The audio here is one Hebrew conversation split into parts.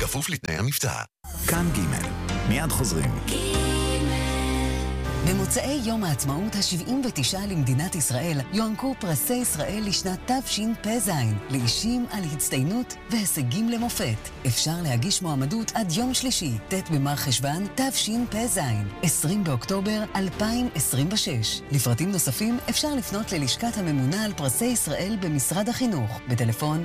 כפוף לתנאי המבצע. כאן ג' מיד חוזרים. במוצאי יום העצמאות ה-79 למדינת ישראל יוענקו פרסי ישראל לשנת תשפ"ז לאישים על הצטיינות והישגים למופת. אפשר להגיש מועמדות עד יום שלישי, ט' במרחשוון תשפ"ז, 20 באוקטובר 2026. לפרטים נוספים אפשר לפנות ללשכת הממונה על פרסי ישראל במשרד החינוך בטלפון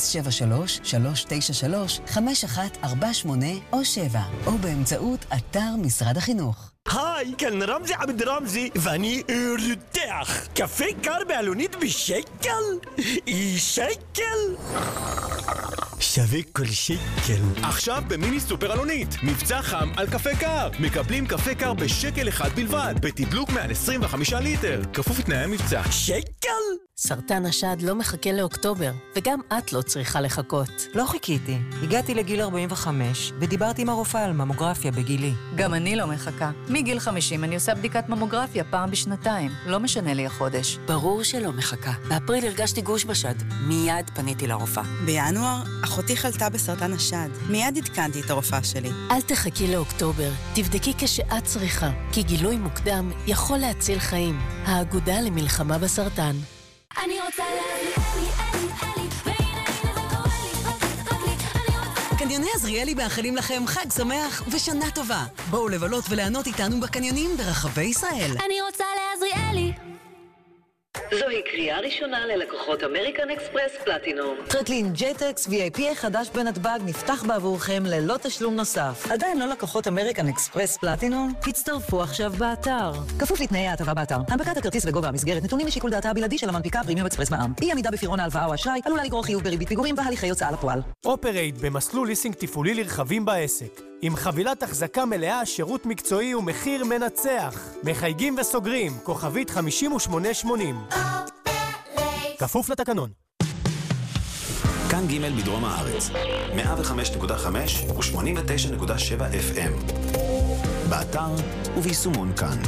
073-393-5148 או 7 או באמצעות אתר משרד החינוך. היי, כאן רמזי עבד רמזי, ואני רותח. קפה קר בעלונית בשקל? שקל? שווה כל שקל. עכשיו במיני סופר אלונית, מבצע חם על קפה קר. מקבלים קפה קר בשקל אחד בלבד, בתדלוק מעל 25 ליטר. כפוף לתנאי המבצע. שקל? סרטן השד לא מחכה לאוקטובר, וגם את לא צריכה לחכות. לא חיכיתי. הגעתי לגיל 45, ודיברתי עם הרופאה על ממוגרפיה בגילי. גם אני לא מחכה. מגיל 50 אני עושה בדיקת ממוגרפיה פעם בשנתיים. לא משנה לי החודש. ברור שלא מחכה. באפריל הרגשתי גוש בשד. מיד פניתי לרופאה. בינואר, אחותי חלתה בסרטן השד. מיד עדכנתי את הרופאה שלי. אל תחכי לאוקטובר. תבדקי כשאת צריכה, כי גילוי מוקדם יכול להציל חיים. האגודה למלחמה בסרטן. אני רוצה אלי, והנה זה קורה לי, רק לי, אני רוצה... קניוני עזריאלי מאחלים לכם חג שמח ושנה טובה. בואו לבלות וליהנות איתנו בקניונים ברחבי ישראל. אני רוצה לעזריאלי. זוהי קריאה ראשונה ללקוחות אמריקן אקספרס פלטינום. טרקלין ג'ייטקס VIP חדש בנתב"ג נפתח בעבורכם ללא תשלום נוסף. עדיין לא לקוחות אמריקן אקספרס פלטינום? הצטרפו עכשיו באתר. כפוף לתנאי ההטבה באתר. הנפקת הכרטיס וגובה המסגרת נתונים לשיקול דעתה הבלעדי של המנפיקה פרימיום אקספרס בע"מ. אי עמידה בפירעון ההלוואה או אשראי עלולה לגרור חיוב בריבית פיגורים והליכי הוצאה לפועל. אופרייט במסלול ליסינג תפעולי לרכבים בעסק. עם חבילת החזקה מלאה, שירות מקצועי ומחיר מנצח. מחייגים וסוגרים, כוכבית 5880. כפוף לתקנון. כאן ג' בדרום הארץ, 105.5 ו-89.7 FM. באתר וביישומון כאן.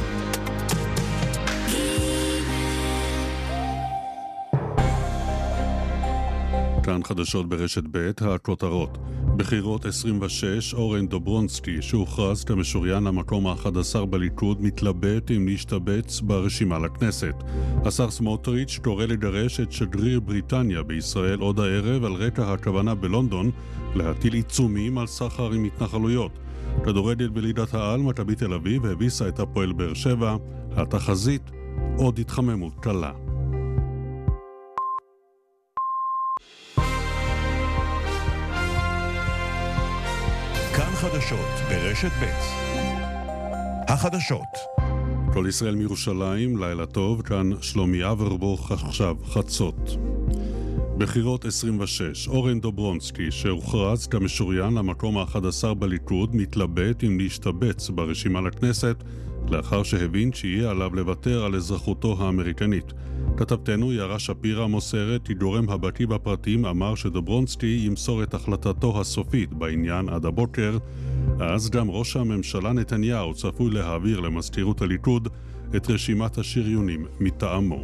כאן חדשות ברשת ב' הכותרות. בחירות 26, אורן דוברונסקי, שהוכרז כמשוריין למקום ה-11 בליכוד, מתלבט אם להשתבץ ברשימה לכנסת. השר סמוטריץ' קורא לדרש את שגריר בריטניה בישראל עוד הערב על רקע הכוונה בלונדון להטיל עיצומים על סחר עם התנחלויות. כדורגל בליגת העל, מכבי תל אביב הביסה את הפועל באר שבע. התחזית עוד התחממות קלה. כאן חדשות ברשת ב'. החדשות. כל ישראל מירושלים, לילה טוב, כאן שלומי אברבוך, עכשיו חצות. בחירות 26, אורן דוברונסקי, שהוכרז כמשוריין למקום ה-11 בליכוד, מתלבט אם להשתבץ ברשימה לכנסת, לאחר שהבין שיהיה עליו לוותר על אזרחותו האמריקנית. כתבתנו יערה שפירא מוסרת כי גורם הבקיא בפרטים אמר שדוברונסקי ימסור את החלטתו הסופית בעניין עד הבוקר. אז גם ראש הממשלה נתניהו צפוי להעביר למזכירות הליכוד את רשימת השריונים מטעמו.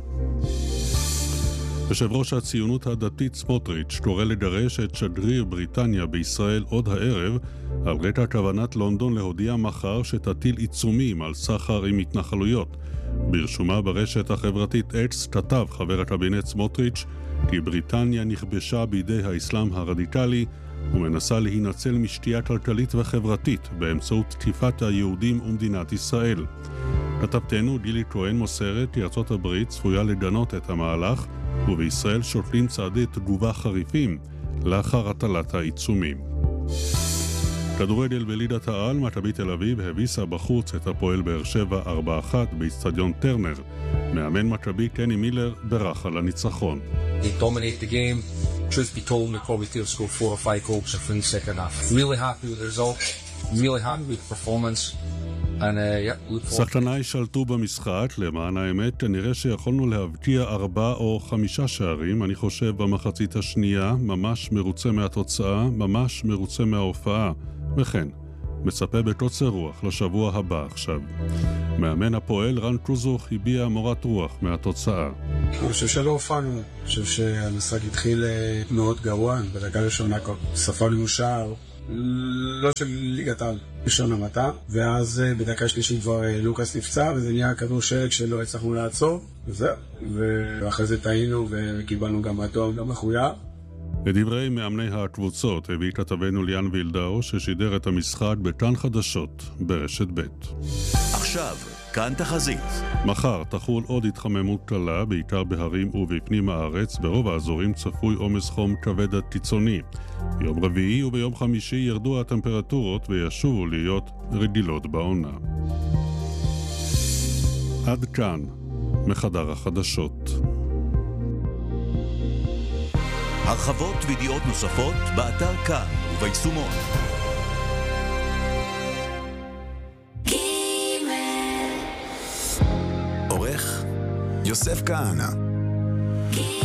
יושב ראש הציונות הדתית סמוטריץ' קורא לגרש את שגריר בריטניה בישראל עוד הערב על רקע כוונת לונדון להודיע מחר שתטיל עיצומים על סחר עם התנחלויות. ברשומה ברשת החברתית אקס כתב חבר הקבינט סמוטריץ' כי בריטניה נכבשה בידי האסלאם הרדיקלי ומנסה להינצל משתייה כלכלית וחברתית באמצעות תקיפת היהודים ומדינת ישראל. כתבתנו גילי כהן מוסרת כי ארצות הברית צפויה לגנות את המהלך ובישראל שוקלים צעדי תגובה חריפים לאחר הטלת העיצומים. כדורגל בליגת העל, מכבי תל אביב הביסה בחוץ את הפועל באר שבע 4-1 באצטדיון טרנר. מאמן מכבי קני מילר ברך על הניצחון. They dominate the game. Truth be told, we probably could have scored 4 or 5 goals in the second half. Really happy with the result. Really happy with the performance. שחקניי שלטו במשחק, למען האמת כנראה שיכולנו להבקיע 4 או 5 שערים. אני חושב במחצית השנייה, ממש מרוצה מהתוצאה, ממש מרוצה מההופעה, וכן מצפה בקוצר רוח לשבוע הבא עכשיו. מאמן הפועל רן קוזוך הביע מורת רוח מהתוצאה. אני חושב שלא הופענו, אני חושב שהמשחק התחיל מאוד גרוע. בדקה ראשונה ספרנו שער, לא של ליגת העל, ראשון המטה, ואז בדקה שלישית כבר לוקאס נפצע, וזה נהיה כדור שלג שלא הצלחנו לעצור, וזהו. ואחרי זה טעינו וקיבלנו גם אדום, גם מחויב. לדברי מאמני הקבוצות הביא כתבנו ליאן וילדאו ששידר את המשחק בכאן חדשות ברשת ב'. עכשיו, כאן תחזית. מחר תחול עוד התחממות קלה, בעיקר בהרים ובפנים הארץ. ברוב האזורים צפוי עומס חום כבד עד קיצוני. ביום רביעי וביום חמישי ירדו הטמפרטורות וישובו להיות רגילות בעונה. עד כאן, מחדר החדשות. הרחבות וידיעות נוספות באתר כאן וביישומון. עורך יוסף כהנא.